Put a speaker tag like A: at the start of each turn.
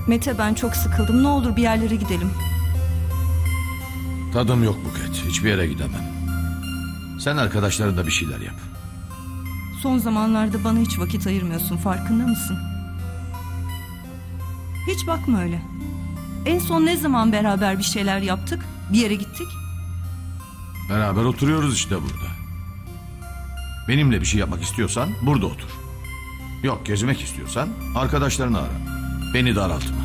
A: Mete, ben çok sıkıldım. Ne olur bir yerlere gidelim.
B: Tadım yok Buket. Hiçbir yere gidemem. Sen arkadaşlarınla bir şeyler yap.
A: Son zamanlarda bana hiç vakit ayırmıyorsun, farkında mısın? Hiç bakma öyle. En son ne zaman beraber bir şeyler yaptık? Bir yere gittik?
B: Beraber oturuyoruz işte burada. Benimle bir şey yapmak istiyorsan burada otur. Yok, gezmek istiyorsan arkadaşlarını ara. Beni daraltma.